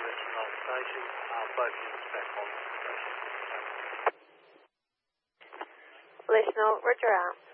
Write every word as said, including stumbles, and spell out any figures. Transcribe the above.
personnel station, uh, both units back on station. Listener, roger out.